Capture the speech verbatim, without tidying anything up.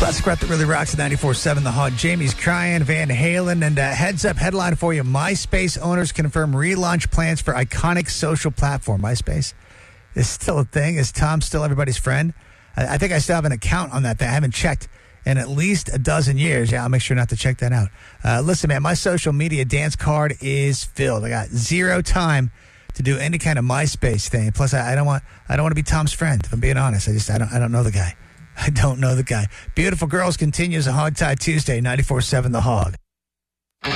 Classic rock that really rocks at ninety-four seven The Hog. Jamie's crying, Van Halen, and uh, heads up headline for you. MySpace owners confirm relaunch plans for iconic social platform. MySpace is still a thing. Is Tom still everybody's friend? I, I think I still have an account on that thing. I haven't checked in at least a dozen years. Yeah, I'll make sure not to check that out. Uh, listen, man, my social media dance card is filled. I got zero time to do any kind of MySpace thing. Plus, I, I don't want I don't want to be Tom's friend. If I'm being honest, I just I don't I don't know the guy. I don't know the guy. Beautiful Girls continues a Hog Tie Tuesday, ninety-four seven The Hog.